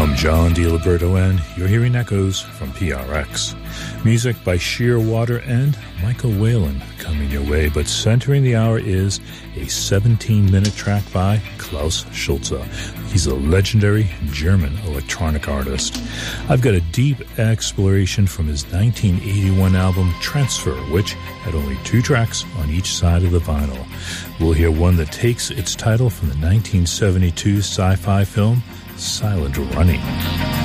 I'm John DiLiberto, and you're hearing Echoes from PRX. Music by Shearwater and Michael Whalen coming your way, but centering the hour is a 17-minute track by Klaus Schulze. He's a legendary German electronic artist. I've got a deep exploration from his 1981 album Transfer, which had only 2 tracks on each side of the vinyl. We'll hear one that takes its title from the 1972 sci-fi film Silent Running.